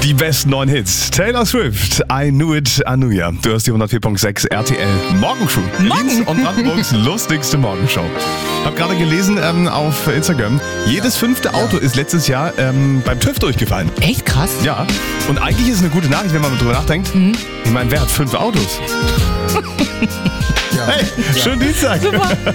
Die besten 9 Hits. Taylor Swift, I Knew It, I Knew Ya. Du hörst die 104.6 RTL Morgenshow. Berlins und Brandenburgs lustigste Morgenshow. Hab gerade gelesen auf Instagram, jedes 5. Auto ist letztes Jahr beim TÜV durchgefallen. Echt krass. Ja, und eigentlich ist es eine gute Nachricht, wenn man drüber nachdenkt. Ich meine, wer hat 5 Autos? Hey, schönen Dienstag. Super.